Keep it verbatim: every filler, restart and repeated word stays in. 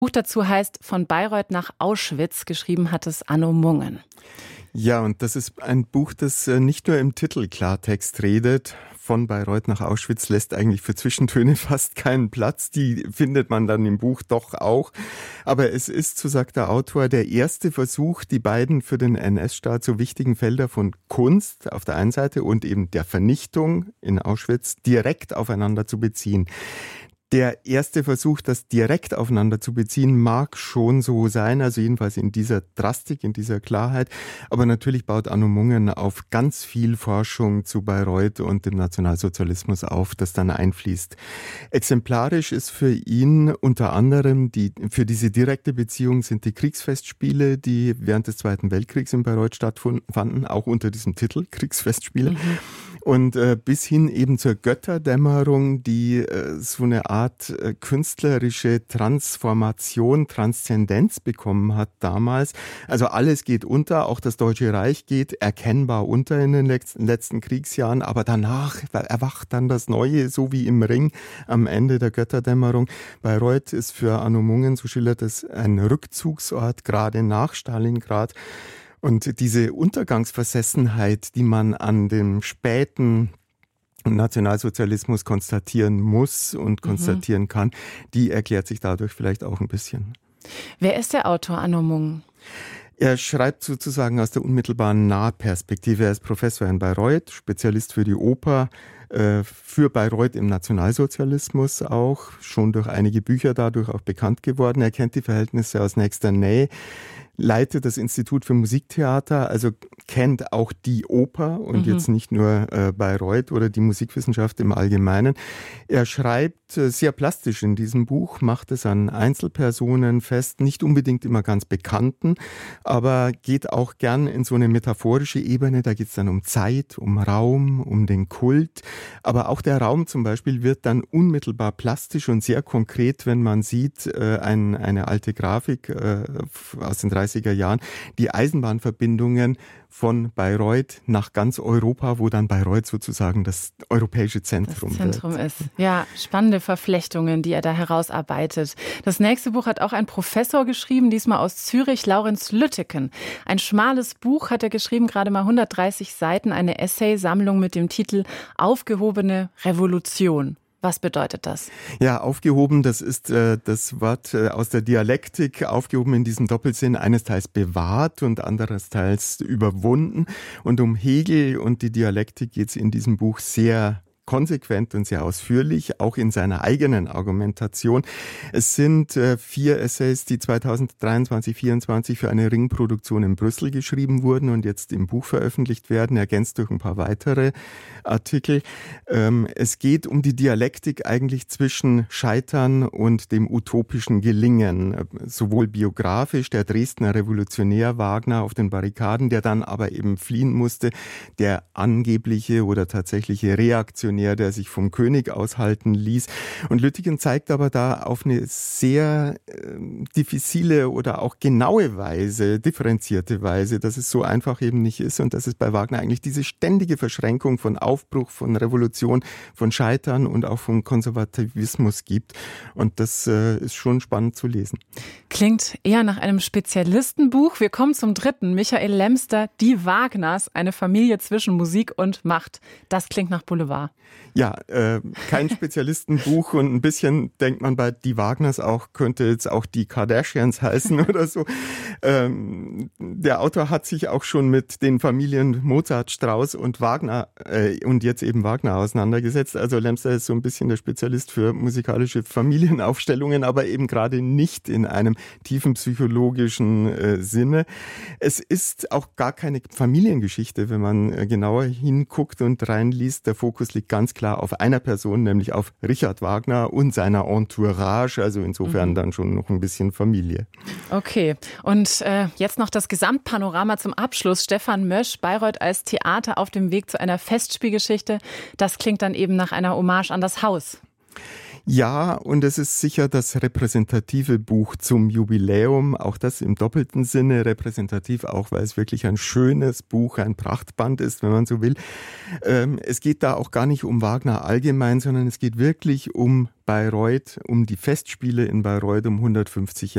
Buch dazu heißt Von Bayreuth nach Auschwitz, geschrieben hat es Anno Mungen. Ja, und das ist ein Buch, das nicht nur im Titel Klartext redet. Von Bayreuth nach Auschwitz lässt eigentlich für Zwischentöne fast keinen Platz. Die findet man dann im Buch doch auch. Aber es ist, so sagt der Autor, der erste Versuch, die beiden für den N S-Staat so wichtigen Felder von Kunst auf der einen Seite und eben der Vernichtung in Auschwitz direkt aufeinander zu beziehen. Der erste Versuch, das direkt aufeinander zu beziehen, mag schon so sein, also jedenfalls in dieser Drastik, in dieser Klarheit. Aber natürlich baut Anno Mungen auf ganz viel Forschung zu Bayreuth und dem Nationalsozialismus auf, das dann einfließt. Exemplarisch ist für ihn unter anderem, die, für diese direkte Beziehung sind die Kriegsfestspiele, die während des Zweiten Weltkriegs in Bayreuth stattfanden, auch unter diesem Titel Kriegsfestspiele. Mhm. Und äh, bis hin eben zur Götterdämmerung, die äh, so eine Art äh, künstlerische Transformation, Transzendenz bekommen hat damals. Also alles geht unter, auch das Deutsche Reich geht erkennbar unter in den letzten, letzten Kriegsjahren, aber danach erwacht dann das Neue, so wie im Ring am Ende der Götterdämmerung. Bayreuth ist für Anno Mungen, so schildert es, ein Rückzugsort, gerade nach Stalingrad. Und diese Untergangsversessenheit, die man an dem späten Nationalsozialismus konstatieren muss und konstatieren mhm. kann, die erklärt sich dadurch vielleicht auch ein bisschen. Wer ist der Autor Anno Mungen? Er schreibt sozusagen aus der unmittelbaren Nahperspektive. Er ist Professor in Bayreuth, Spezialist für die Oper, für Bayreuth im Nationalsozialismus auch, schon durch einige Bücher dadurch auch bekannt geworden. Er kennt die Verhältnisse aus nächster Nähe, leitet das Institut für Musiktheater, also kennt auch die Oper und mhm. jetzt nicht nur äh, Bayreuth oder die Musikwissenschaft im Allgemeinen. Er schreibt äh, sehr plastisch in diesem Buch, macht es an Einzelpersonen fest, nicht unbedingt immer ganz Bekannten, aber geht auch gern in so eine metaphorische Ebene. Da geht es dann um Zeit, um Raum, um den Kult. Aber auch der Raum zum Beispiel wird dann unmittelbar plastisch und sehr konkret, wenn man sieht, äh, ein, eine alte Grafik äh, aus den dreißiger Jahren, die Eisenbahnverbindungen von Bayreuth nach ganz Europa, wo dann Bayreuth sozusagen das europäische Zentrum, das Zentrum wird. ist. Ja, spannende Verflechtungen, die er da herausarbeitet. Das nächste Buch hat auch ein Professor geschrieben, diesmal aus Zürich, Laurenz Lütteken. Ein schmales Buch hat er geschrieben, gerade mal hundertdreißig Seiten, eine Essaysammlung mit dem Titel Aufgehobene Revolution. Was bedeutet das? Ja, aufgehoben, das ist äh, das Wort äh, aus der Dialektik, aufgehoben in diesem Doppelsinn, eines Teils bewahrt und anderes Teils überwunden. Und um Hegel und die Dialektik geht es in diesem Buch sehr konsequent und sehr ausführlich, auch in seiner eigenen Argumentation. Es sind äh, vier Essays, die zweitausenddreiundzwanzig vierundzwanzig für eine Ringproduktion in Brüssel geschrieben wurden und jetzt im Buch veröffentlicht werden, ergänzt durch ein paar weitere Artikel. Ähm, es geht um die Dialektik eigentlich zwischen Scheitern und dem utopischen Gelingen, sowohl biografisch, der Dresdner Revolutionär Wagner auf den Barrikaden, der dann aber eben fliehen musste, der angebliche oder tatsächliche Reaktionär, der sich vom König aushalten ließ. Und Lütteken zeigt aber da auf eine sehr äh, diffizile oder auch genaue Weise, differenzierte Weise, dass es so einfach eben nicht ist und dass es bei Wagner eigentlich diese ständige Verschränkung von Aufbruch, von Revolution, von Scheitern und auch von Konservativismus gibt. Und das äh, ist schon spannend zu lesen. Klingt eher nach einem Spezialistenbuch. Wir kommen zum dritten. Michael Lemster, Die Wagners, eine Familie zwischen Musik und Macht. Das klingt nach Boulevard. Ja, äh, kein Spezialistenbuch und ein bisschen denkt man bei Die Wagners auch, könnte jetzt auch die Kardashians heißen oder so. Ähm, der Autor hat sich auch schon mit den Familien Mozart, Strauss und Wagner äh, und jetzt eben Wagner auseinandergesetzt. Also Lemster ist so ein bisschen der Spezialist für musikalische Familienaufstellungen, aber eben gerade nicht in einem tiefen psychologischen äh, Sinne. Es ist auch gar keine Familiengeschichte, wenn man äh, genauer hinguckt und reinliest. Der Fokus liegt ganz klar auf einer Person, nämlich auf Richard Wagner und seiner Entourage, also insofern mhm. dann schon noch ein bisschen Familie. Okay, und äh, jetzt noch das Gesamtpanorama zum Abschluss. Stefan Mösch, Bayreuth als Theater auf dem Weg zu einer Festspielgeschichte. Das klingt dann eben nach einer Hommage an das Haus. Ja, und es ist sicher das repräsentative Buch zum Jubiläum, auch das im doppelten Sinne repräsentativ, auch weil es wirklich ein schönes Buch, ein Prachtband ist, wenn man so will. Ähm, es geht da auch gar nicht um Wagner allgemein, sondern es geht wirklich um Bayreuth, um die Festspiele in Bayreuth um hundertfünfzig Jahre.